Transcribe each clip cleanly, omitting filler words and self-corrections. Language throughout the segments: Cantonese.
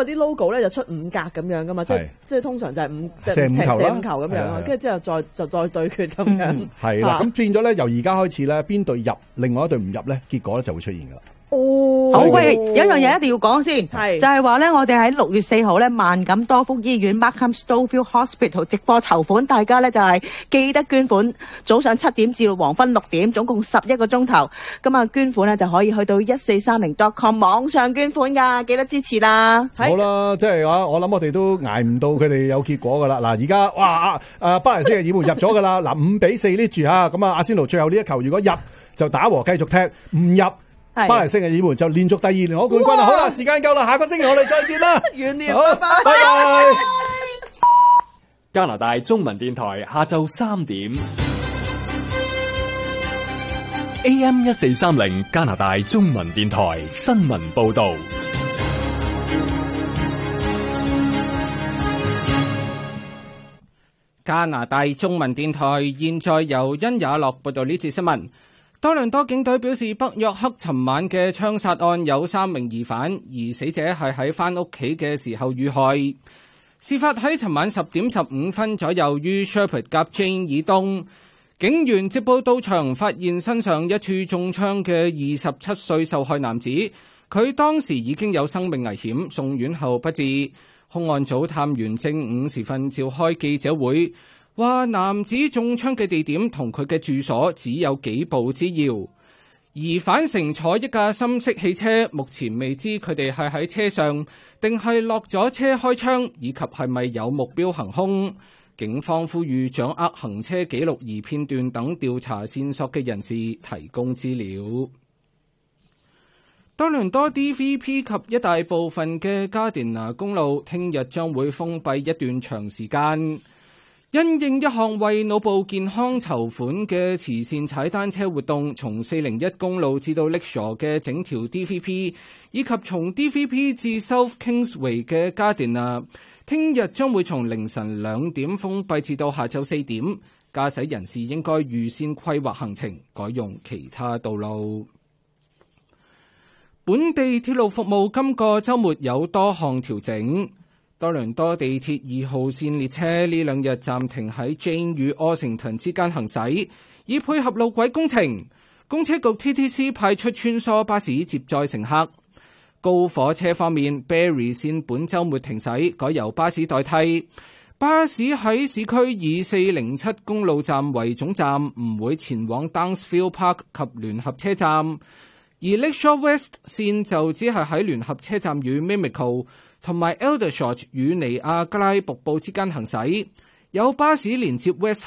過啲 logo 咧就出5格咁樣噶嘛，即係通常就係射5球啦， 射5球咁樣，跟住之後再對決咁樣。 係啦，咁變咗咧，由而家開始咧，邊隊入，另外一隊唔入咧，結果咧就會出現噶啦。 好喂，有一樣嘢一定要講先，就係話咧，我哋喺6月4號咧，萬錦多福醫院 Markham Stouffville Hospital 直播籌款，大家咧就係記得捐款，早上7點至黃昏6點，總共11個鐘頭。咁啊，捐款咧就可以去到1430.com 網上捐款噶，記得支持啦。 好啦，即係我諗我哋都捱唔到佢哋有結果噶啦。嗱，而家哇巴黎聖日耳門入咗噶啦，嗱5-4呢住嚇，咁啊阿仙奴最後呢一球如果入就打和繼續踢，唔入。巴黎聖日耳門就連續第2年攞冠軍啦！好啦，時間夠啦，下個星期我哋再見啦， 完了， 好，拜拜。 加拿大中文電台下晝3點 AM 1430加拿大中文電台新聞報道。 加拿大中文電台現在由殷也樂報道呢節新聞。多倫多警隊表示，北約克尋晚嘅槍殺案有3名疑犯，而死者係喺返屋企嘅時候遇害。事發喺尋晚10點15分左右於 Sheppard 夾 Jane 以東。警員接報到場，發現身上一處中槍嘅27歲受害男子，佢當時已經有生命危險，送院後不治。兇案組探員正午時分召開記者會，話男子中槍嘅地點同佢嘅住所只有幾步之遙。疑犯乘坐一架深色汽車，目前未知佢哋係喺車上定係落咗車開槍，以及係咪有目標行兇。警方呼籲掌握行車記錄儀片段等調查線索嘅人士提供資料。多倫多 DVP 及一大部分嘅加甸拿公路聽日將會封閉一段長時間。因應一項為腦部健康籌款嘅慈善踩單車活動，從401公路至到 Lakeshore 嘅整條 DVP， 以及從 DVP 至 South Kingsway 嘅加甸拿，聽日將會從凌晨2點封閉至到下晝4點。駕駛人士應該預先規劃行程，改用其他道路。本地鐵路服務今個週末有多項調整。多倫多地鐵2號線列車呢2日暫停喺 Jane 與 Ossington 之間行駛，以配合路軌工程。公車局 TTC 派出穿梭巴士接載乘客。高火車方面 ，Barrie 線本週末停駛，改由巴士代替。巴士喺市區以407公路站為總站，唔會前往 Downsville Park 及聯合車站。而 Lakeshore West 線就只係喺聯合車站與 Mimico同埋 Aldershot 與尼亞加拉瀑布之間行駛，有巴士連接 West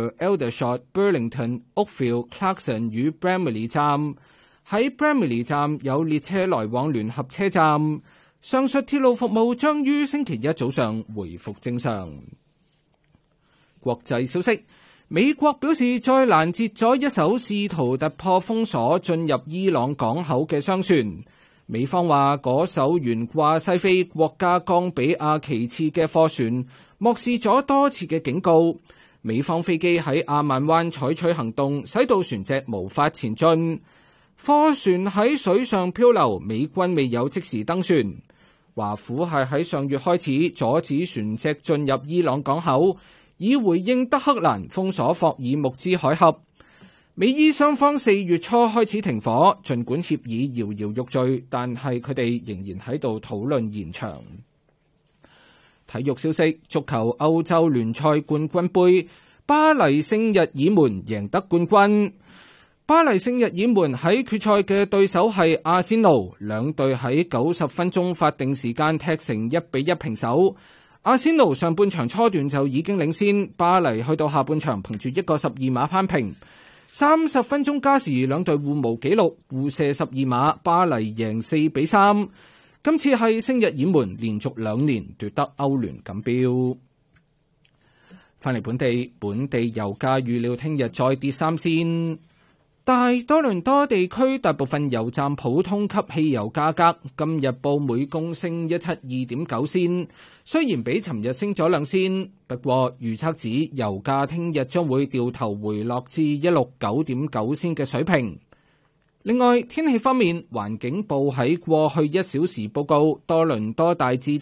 Harbour、Aldershot、Burlington、Oakville、Clarkson 與 Bramalea 站。喺 Bramalea 站有列車來往聯合車站。上述鐵路服務將於星期一早上回復正常。國際消息，美國表示再攔截咗一艘試圖突破封鎖進入伊朗港口嘅商船。美方話嗰艘懸掛西非國家岡比亞旗幟嘅貨船漠視咗多次嘅警告。美方飛機喺阿曼灣採取行動，使到船隻無法前進。貨船喺水上漂流，美軍未有即時登船。華府係喺上月開始阻止船隻進入伊朗港口，以回應德黑蘭封鎖霍爾木茲海峽。美伊雙方4月初開始停火，儘管協議搖搖欲墜，但係佢哋仍然喺度討論延長。體育消息，足球歐洲聯賽冠軍盃，巴黎聖日耳門贏得冠軍。巴黎聖日耳門喺決賽嘅對手係阿仙奴，兩隊喺90分鐘法定時間踢成1-1平手。阿仙奴上半場初段就已經領先，巴黎去到下半場憑住一個12碼攀平。30分鐘加時，兩隊互無紀錄，互射12碼，巴黎贏4-3。今次係聖日耳門連續2年奪得歐聯錦標。翻嚟本地油價預料聽日再跌3仙。大多倫多地區大部分油站普通級汽油價格今日報每公升172.9仙，雖然比尋日升咗2仙，不過預測指油價聽日將會掉頭回落至169.9仙嘅水平。另外，天氣方面，環境部喺過去1小時報告多倫多大致